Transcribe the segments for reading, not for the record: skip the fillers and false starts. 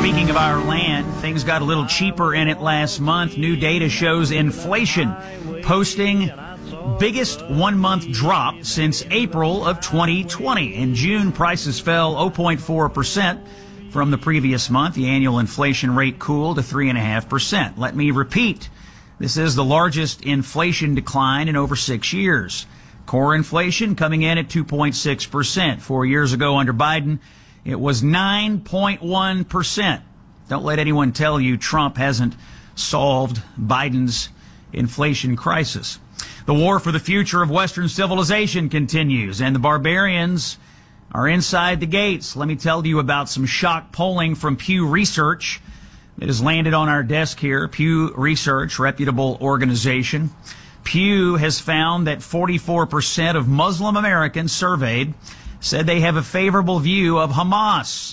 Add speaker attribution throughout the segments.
Speaker 1: Speaking of our land, things got a little cheaper in it last month. New data shows inflation posting biggest one-month drop since April of 2020. In June, prices fell 0.4% from the previous month. The annual inflation rate cooled to 3.5%. Let me repeat, this is the largest inflation decline in over 6 years. Core inflation coming in at 2.6%. 4 years ago under Biden, it was 9.1%. Don't let anyone tell you Trump hasn't solved Biden's inflation crisis. The war for the future of Western civilization continues, and the barbarians are inside the gates. Let me tell you about some shock polling from Pew Research that has landed on our desk here. Pew Research, reputable organization. Pew has found that 44% of Muslim Americans surveyed said they have a favorable view of Hamas.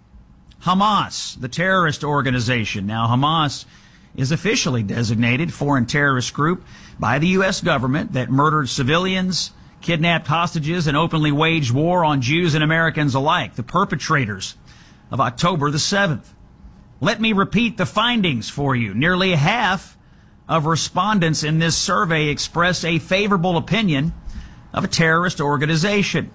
Speaker 1: Hamas, the terrorist organization. Now, Hamas is officially designated foreign terrorist group by the U.S. government that murdered civilians, kidnapped hostages, and openly waged war on Jews and Americans alike, the perpetrators of October the 7th. Let me repeat the findings for you. Nearly half of respondents in this survey expressed a favorable opinion of a terrorist organization.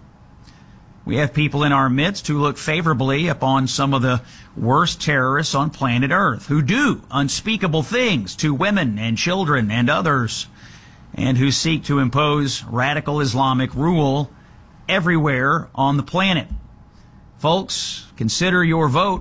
Speaker 1: We have people in our midst who look favorably upon some of the worst terrorists on planet Earth, who do unspeakable things to women and children and others, and who seek to impose radical Islamic rule everywhere on the planet. Folks, consider your vote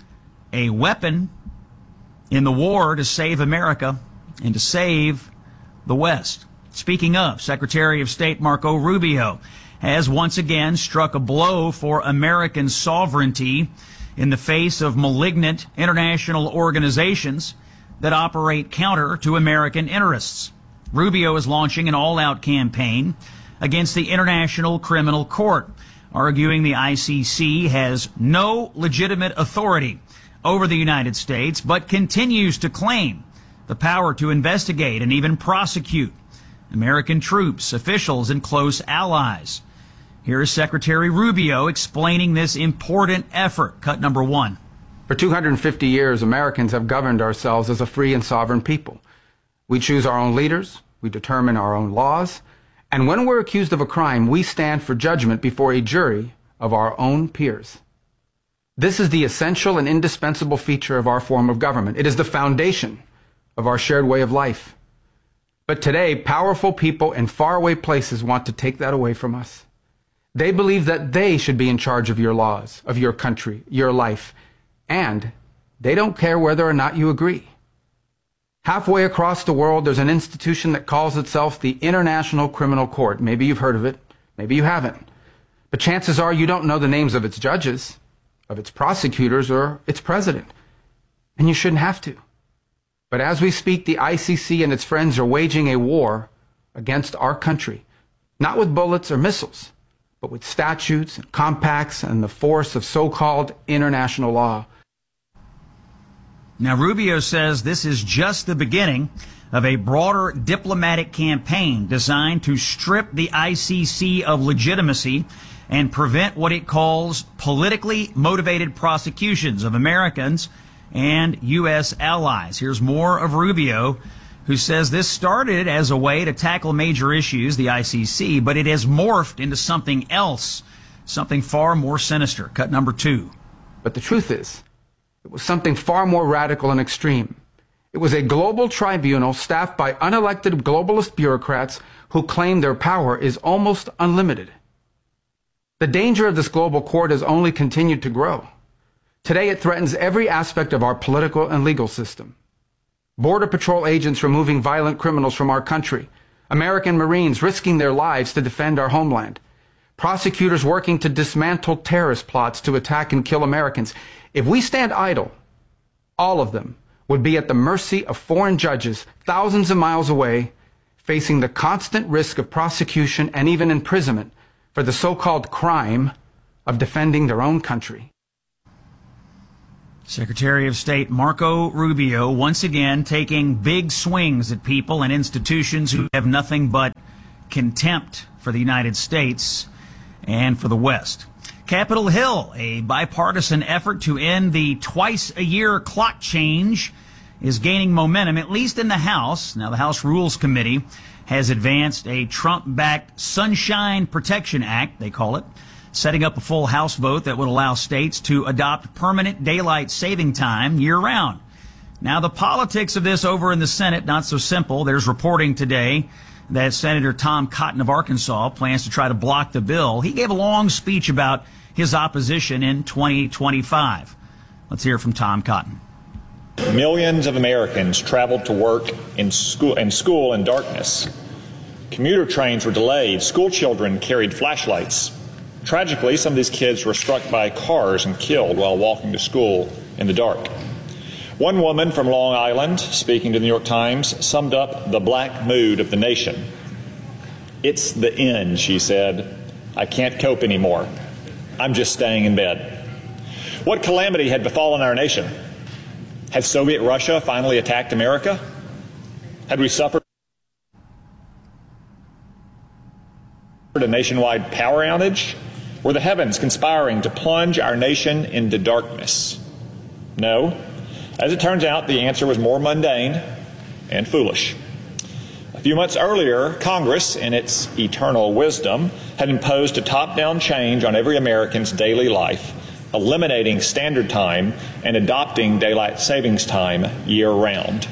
Speaker 1: a weapon in the war to save America and to save the West. Speaking of, Secretary of State Marco Rubio has once again struck a blow for American sovereignty in the face of malignant international organizations that operate counter to American interests. Rubio is launching an all-out campaign against the International Criminal Court, arguing the ICC has no legitimate authority over the United States, but continues to claim the power to investigate and even prosecute American troops, officials, and close allies. Here is Secretary Rubio explaining this important effort. Cut number 1.
Speaker 2: For 250 years, Americans have governed ourselves as a free and sovereign people. We choose our own leaders, we determine our own laws, and when we're accused of a crime, we stand for judgment before a jury of our own peers. This is the essential and indispensable feature of our form of government. It is the foundation of our shared way of life. But today, powerful people in faraway places want to take that away from us. They believe that they should be in charge of your laws, of your country, your life, and they don't care whether or not you agree. Halfway across the world, there's an institution that calls itself the International Criminal Court. Maybe you've heard of it, maybe you haven't. But chances are you don't know the names of its judges, of its prosecutors, or its president. And you shouldn't have to. But as we speak, the ICC and its friends are waging a war against our country, not with bullets or missiles, but with statutes and compacts and the force of so-called international law.
Speaker 1: Now, Rubio says this is just the beginning of a broader diplomatic campaign designed to strip the ICC of legitimacy and prevent what it calls politically motivated prosecutions of Americans and U.S. allies. Here's more of Rubio, who says this started as a way to tackle major issues, the ICC, but it has morphed into something else, something far more sinister. Cut number 2.
Speaker 2: But the truth is, it was something far more radical and extreme. It was a global tribunal staffed by unelected globalist bureaucrats who claim their power is almost unlimited. The danger of this global court has only continued to grow. Today, it threatens every aspect of our political and legal system. Border Patrol agents removing violent criminals from our country. American Marines risking their lives to defend our homeland. Prosecutors working to dismantle terrorist plots to attack and kill Americans. If we stand idle, all of them would be at the mercy of foreign judges thousands of miles away, facing the constant risk of prosecution and even imprisonment for the so-called crime of defending their own country.
Speaker 1: Secretary of State Marco Rubio once again taking big swings at people and institutions who have nothing but contempt for the United States and for the West. Capitol Hill, a bipartisan effort to end the twice-a-year clock change, is gaining momentum, at least in the House. Now, the House Rules Committee has advanced a Trump-backed Sunshine Protection Act, they call it, setting up a full House vote that would allow states to adopt permanent daylight saving time year-round. Now, the politics of this over in the Senate, not so simple. There's reporting today that Senator Tom Cotton of Arkansas plans to try to block the bill. He gave a long speech about his opposition in 2025. Let's hear from Tom Cotton.
Speaker 3: Millions of Americans traveled to work in school in darkness. Commuter trains were delayed. School children carried flashlights. Tragically, some of these kids were struck by cars and killed while walking to school in the dark. One woman from Long Island, speaking to the New York Times, summed up the black mood of the nation. "It's the end," she said. "I can't cope anymore. I'm just staying in bed." What calamity had befallen our nation? Had Soviet Russia finally attacked America? Had we suffered a nationwide power outage? Were the heavens conspiring to plunge our nation into darkness? No. As it turns out, the answer was more mundane and foolish. A few months earlier, Congress, in its eternal wisdom, had imposed a top-down change on every American's daily life, eliminating standard time and adopting daylight savings time year-round.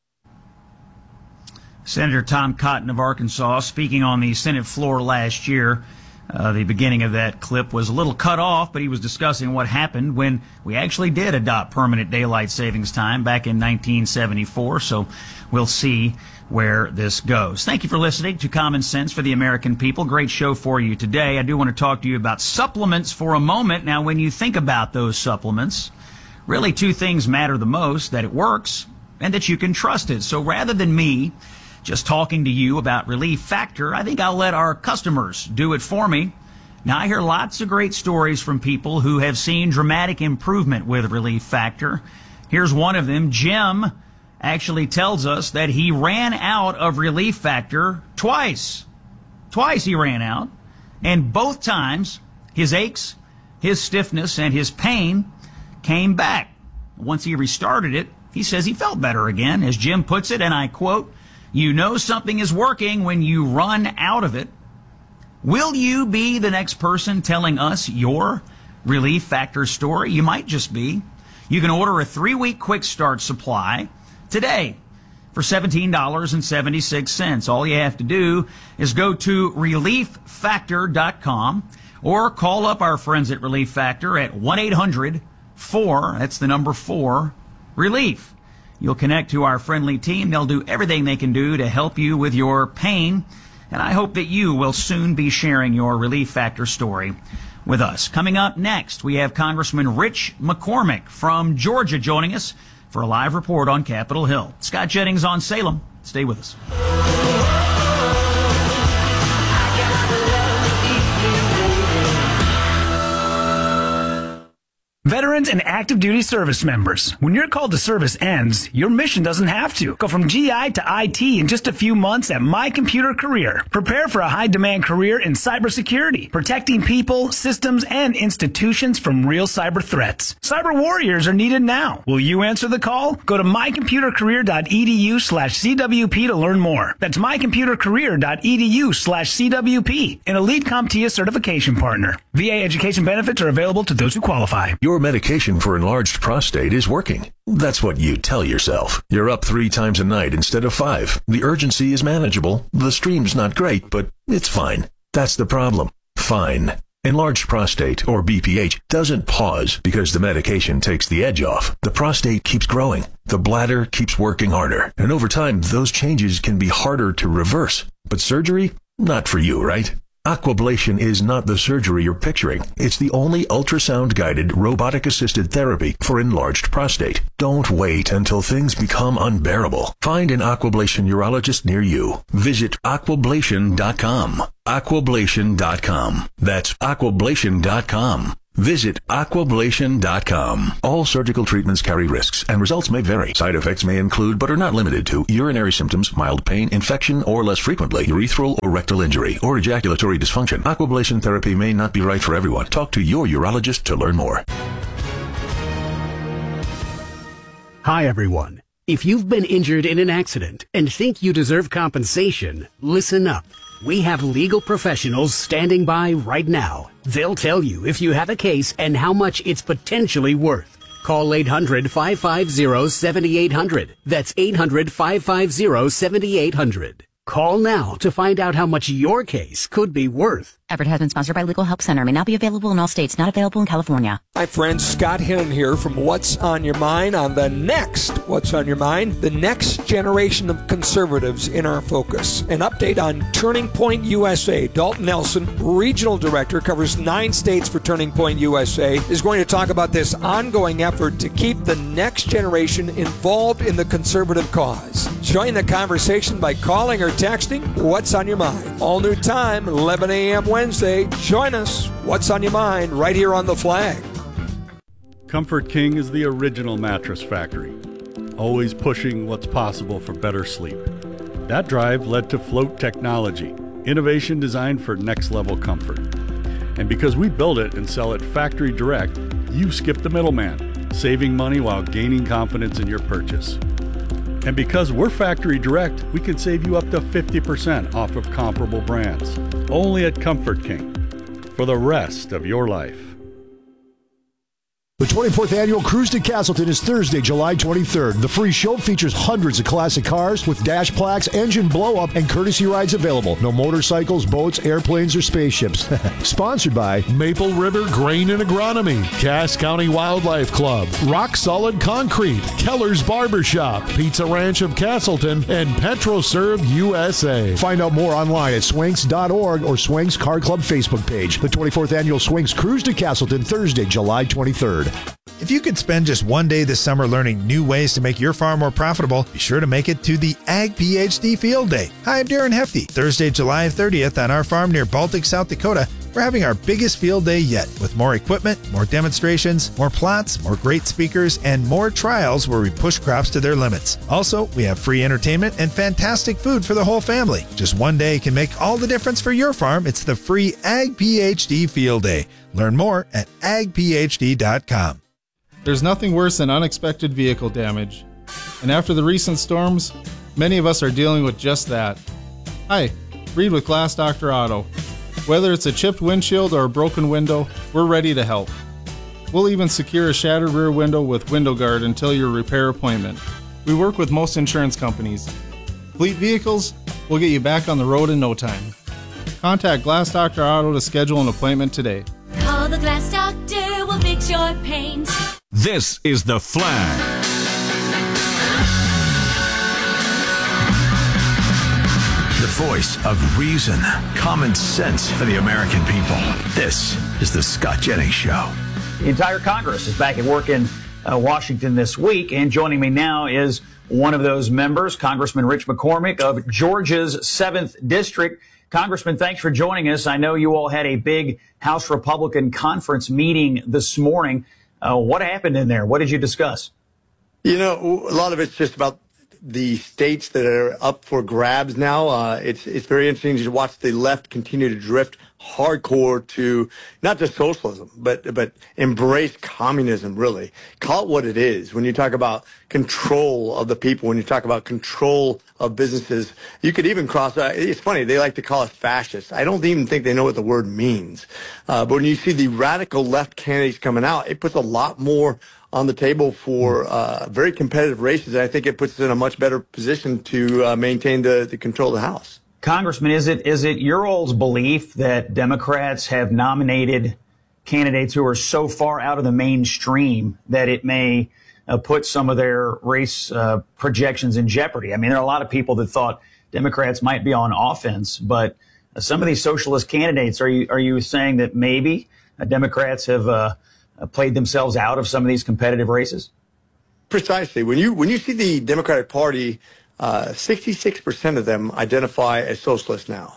Speaker 1: Senator Tom Cotton of Arkansas speaking on the Senate floor last year. The beginning of that clip was a little cut off, but he was discussing what happened when we actually did adopt permanent daylight savings time back in 1974. So we'll see where this goes. Thank you for listening to Common Sense for the American People. Great show for you today. I do want to talk to you about supplements for a moment. Now, when you think about those supplements, really two things matter the most: that it works and that you can trust it. So rather than me just talking to you about Relief Factor, I think I'll let our customers do it for me. Now, I hear lots of great stories from people who have seen dramatic improvement with Relief Factor. Here's one of them. Jim actually tells us that he ran out of Relief Factor twice. Twice he ran out, and both times his aches, his stiffness, and his pain came back. Once he restarted it, he says he felt better again. As Jim puts it, and I quote, "You know something is working when you run out of it." Will you be the next person telling us your Relief Factor story? You might just be. You can order a 3-week quick start supply today for $17.76. All you have to do is go to ReliefFactor.com or call up our friends at Relief Factor at 1-800-4, that's the number 4, RELIEF. You'll connect to our friendly team. They'll do everything they can do to help you with your pain. And I hope that you will soon be sharing your Relief Factor story with us. Coming up next, we have Congressman Rich McCormick from Georgia joining us for a live report on Capitol Hill. Scott Jennings on Salem. Stay with us.
Speaker 4: Veterans and active duty service members, when your call to service ends, your mission doesn't have to. Go from GI to IT in just a few months at My Computer Career. Prepare for a high-demand career in cybersecurity, protecting people, systems, and institutions from real cyber threats. Cyber warriors are needed now. Will you answer the call? Go to mycomputercareer.edu/CWP to learn more. That's mycomputercareer.edu/CWP, an elite CompTIA certification partner. VA education benefits are available to those who qualify.
Speaker 5: Your medication for enlarged prostate is working. That's what you tell yourself. You're up 3 times a night instead of 5. The urgency is manageable. The stream's not great, but it's fine. That's the problem. Fine. Enlarged prostate, or BPH, doesn't pause because the medication takes the edge off. The prostate keeps growing. The bladder keeps working harder. And over time, those changes can be harder to reverse. But surgery? Not for you, right? Aquablation is not the surgery you're picturing. It's the only ultrasound-guided, robotic-assisted therapy for enlarged prostate. Don't wait until things become unbearable. Find an Aquablation urologist near you. Visit aquablation.com. Aquablation.com. That's aquablation.com. Visit Aquablation.com. All surgical treatments carry risks, and results may vary. Side effects may include, but are not limited to, urinary symptoms, mild pain, infection, or less frequently, urethral or rectal injury, or ejaculatory dysfunction. Aquablation therapy may not be right for everyone. Talk to your urologist to learn more.
Speaker 6: Hi, everyone. If you've been injured in an accident and think you deserve compensation, listen up. We have legal professionals standing by right now. They'll tell you if you have a case and how much it's potentially worth. Call 800-550-7800. That's 800-550-7800. Call now to find out how much your case could be worth.
Speaker 7: Effort has been sponsored by Legal Help Center. May not be available in all states. Not available in California.
Speaker 8: Hi, friends. Scott Hinton here from What's on Your Mind on the next What's on Your Mind, the next generation of conservatives in our focus. An update on Turning Point USA. Dalton Nelson, Regional Director, covers 9 states for Turning Point USA, is going to talk about this ongoing effort to keep the next generation involved in the conservative cause. Join the conversation by calling or texting What's on Your Mind. All new time, 11 a.m. Wednesday. Join us. What's on Your Mind right here on The Flag.
Speaker 9: Comfort King is the original mattress factory, always pushing what's possible for better sleep. That drive led to Float Technology, innovation designed for next-level comfort. And because we build it and sell it factory direct, you skip the middleman, saving money while gaining confidence in your purchase. And because we're factory direct, we can save you up to 50% off of comparable brands. Only at Comfort King. For the rest of your life.
Speaker 10: The 24th Annual Cruise to Castleton is Thursday, July 23rd. The free show features hundreds of classic cars with dash plaques, engine blow-up, and courtesy rides available. No motorcycles, boats, airplanes, or spaceships. Sponsored by
Speaker 11: Maple River Grain and Agronomy, Cass County Wildlife Club, Rock Solid Concrete, Keller's Barbershop, Pizza Ranch of Castleton, and PetroServe USA.
Speaker 10: Find out more online at swanks.org or Swanks Car Club Facebook page. The 24th Annual Swanks Cruise to Castleton, Thursday, July 23rd.
Speaker 12: If you could spend just one day this summer learning new ways to make your farm more profitable, be sure to make it to the Ag PhD Field Day. Hi, I'm Darren Hefty. Thursday, July 30th on our farm near Baltic, South Dakota, we're having our biggest field day yet with more equipment, more demonstrations, more plots, more great speakers, and more trials where we push crops to their limits. Also, we have free entertainment and fantastic food for the whole family. Just one day can make all the difference for your farm. It's the free Ag PhD Field Day. Learn more at agphd.com.
Speaker 13: There's nothing worse than unexpected vehicle damage. And after the recent storms, many of us are dealing with just that. Hi, Reed with Glass Doctor Auto. Whether it's a chipped windshield or a broken window, we're ready to help. We'll even secure a shattered rear window with Window Guard until your repair appointment. We work with most insurance companies. Fleet vehicles, we'll get you back on the road in no time. Contact Glass Doctor Auto to schedule an appointment today.
Speaker 14: Call the Glass Doctor, we'll fix your paint.
Speaker 15: This is The Flag. The voice of reason, common sense for the American people. This is The Scott Jennings Show.
Speaker 1: The entire Congress is back at work in Washington this week, and joining me now is one of those members, Congressman Rich McCormick of Georgia's 7th District. Congressman, thanks for joining us. I know you all had a big House Republican conference meeting this morning. What happened in there? What did you discuss?
Speaker 16: You know, a lot of it's just about the states that are up for grabs now. It's very interesting to watch the left continue to drift hardcore to not just socialism, but embrace communism, really. Call it what it is. When you talk about control of the people, when you talk about control of businesses, you could even cross, it's funny, they like to call us fascists. I don't even think they know what the word means. But when you see the radical left candidates coming out, it puts a lot more on the table for very competitive races. And I think it puts us in a much better position to maintain the control of the House.
Speaker 1: Congressman, is it your all's belief that Democrats have nominated candidates who are so far out of the mainstream that it may put some of their race projections in jeopardy? I mean, there are a lot of people that thought Democrats might be on offense, but some of these socialist candidates, are you saying that maybe Democrats have played themselves out of some of these competitive races?
Speaker 16: Precisely. When you see the Democratic Party, 66% of them identify as socialists now.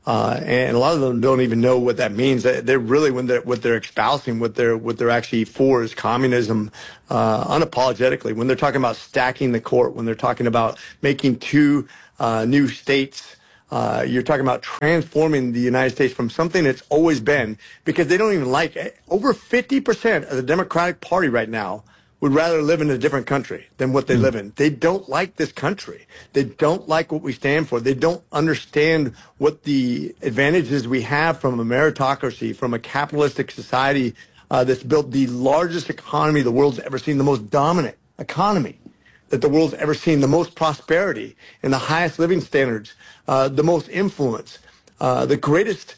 Speaker 16: And a lot of them don't even know what that means. They're really, what they're espousing, what they're actually for is communism, unapologetically. When they're talking about stacking the court, when they're talking about making two new states, you're talking about transforming the United States from something it's always been, because they don't even like it. Over 50% of the Democratic Party right now would rather live in a different country than what they live in. They don't like this country. They don't like what we stand for. They don't understand what the advantages we have from a meritocracy, from a capitalistic society that's built the largest economy the world's ever seen, the most dominant economy that the world's ever seen, the most prosperity and the highest living standards, the most influence, the greatest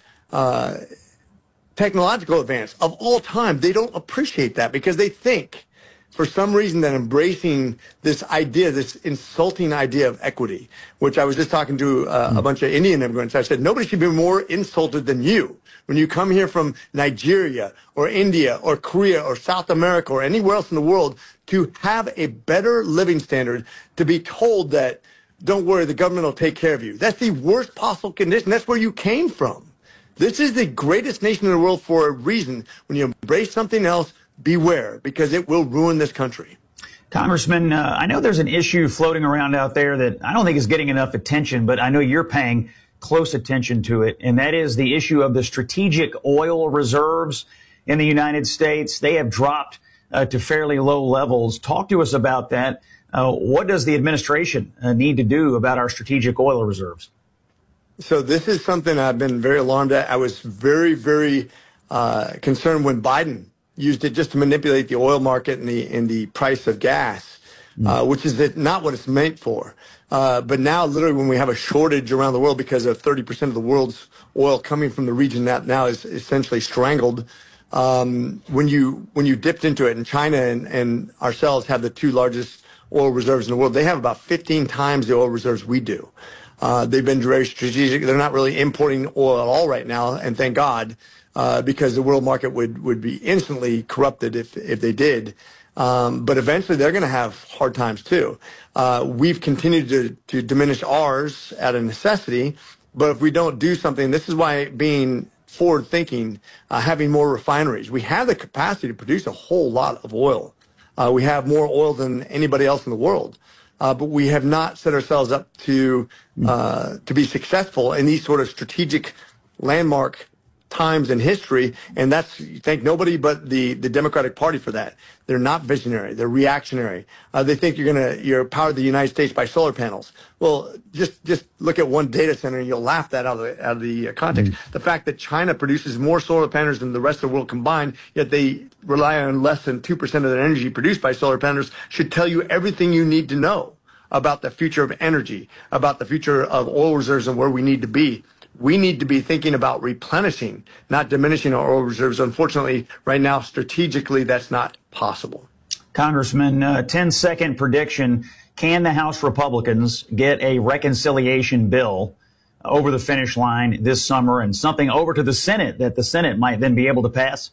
Speaker 16: technological advance of all time. They don't appreciate that because they think, for some reason, that embracing this idea, this insulting idea of equity, which I was just talking to a bunch of Indian immigrants. I said, nobody should be more insulted than you. When you come here from Nigeria or India or Korea or South America or anywhere else in the world, to have a better living standard, to be told that, don't worry, the government will take care of you. That's the worst possible condition. That's where you came from. This is the greatest nation in the world for a reason. When you embrace something else, beware, because it will ruin this country.
Speaker 1: Congressman, I know there's an issue floating around out there that I don't think is getting enough attention, but I know you're paying close attention to it, and that is the issue of the strategic oil reserves in the United States. They have dropped to fairly low levels. Talk to us about that. What does the administration need to do about our strategic oil reserves?
Speaker 16: So this is something I've been very alarmed at. I was very, very concerned when Biden used it just to manipulate the oil market and the price of gas, which is not what it's meant for. But now, literally, when we have a shortage around the world because of 30% of the world's oil coming from the region that now is essentially strangled, when you dipped into it, and China and ourselves have the two largest oil reserves in the world, they have about 15 times the oil reserves we do. They've been very strategic. They're not really importing oil at all right now, and thank God. Because the world market would be instantly corrupted if they did. But eventually they're going to have hard times too. We've continued to diminish ours out of necessity, but if we don't do something, this is why being forward thinking, having more refineries. We have the capacity to produce a whole lot of oil. We have more oil than anybody else in the world. But we have not set ourselves up to be successful in these sort of strategic landmark times in history, and that's, thank nobody but the Democratic Party for that. They're not visionary. They're reactionary. They think you're power the United States by solar panels. Well, just look at one data center and you'll laugh that out of the context. The fact that China produces more solar panels than the rest of the world combined, yet they rely on less than 2% of their energy produced by solar panels, should tell you everything you need to know about the future of energy, about the future of oil reserves and where we need to be. We need to be thinking about replenishing, not diminishing our oil reserves. Unfortunately, right now, strategically, that's not possible.
Speaker 1: Congressman, 10-second prediction. Can the House Republicans get a reconciliation bill over the finish line this summer and something over to the Senate that the Senate might then be able to pass?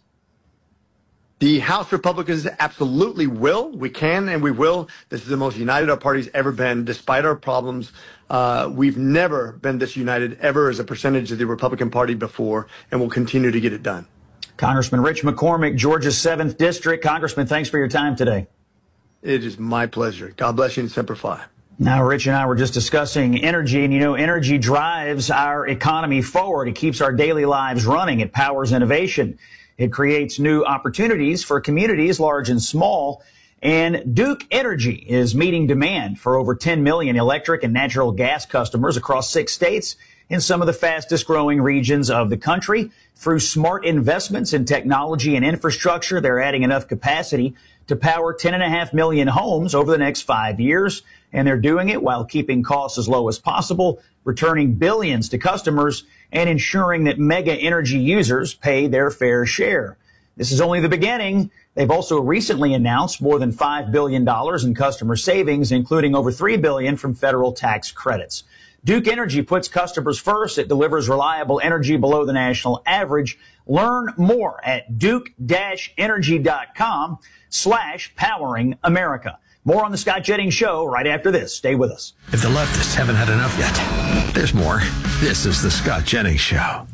Speaker 16: The House Republicans absolutely will. We can and we will. This is the most united our party's ever been, despite our problems. We've never been this united ever as a percentage of the Republican Party before, and we'll continue to get it done.
Speaker 1: Congressman Rich McCormick, Georgia's 7th District. Congressman, thanks for your time today.
Speaker 16: It is my pleasure. God bless you and Semper Fi.
Speaker 1: Now, Rich and I were just discussing energy, and you know, energy drives our economy forward. It keeps our daily lives running. It powers innovation. It creates new opportunities for communities large and small. And Duke Energy is meeting demand for over 10 million electric and natural gas customers across 6 states in some of the fastest growing regions of the country. Through smart investments in technology and infrastructure, they're adding enough capacity to power 10.5 million homes over the next 5 years. And they're doing it while keeping costs as low as possible, returning billions to customers, and ensuring that mega energy users pay their fair share. This is only the beginning. They've also recently announced more than $5 billion in customer savings, including over $3 billion from federal tax credits. Duke Energy puts customers first. It delivers reliable energy below the national average. Learn more at duke-energy.com/powering America. More on the Scott Jennings Show right after this. Stay with us.
Speaker 15: If the leftists haven't had enough yet, there's more. This is the Scott Jennings Show.